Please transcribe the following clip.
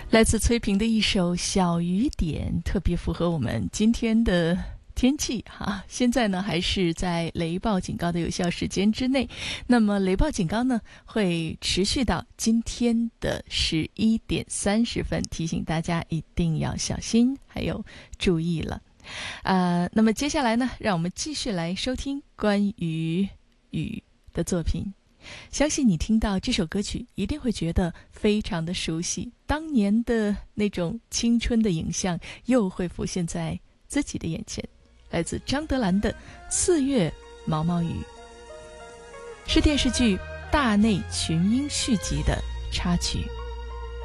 来自崔萍的一首小雨点，特别符合我们今天的天气哈。现在呢还是在雷暴警告的有效时间之内，那么雷暴警告呢会持续到今天的11点30分，提醒大家一定要小心还有注意了。那么接下来呢，让我们继续来收听关于雨的作品。相信你听到这首歌曲一定会觉得非常的熟悉，当年的那种青春的影像又会浮现在自己的眼前。来自张德兰的《四月毛毛雨》，是电视剧《大内群英》续集的插曲。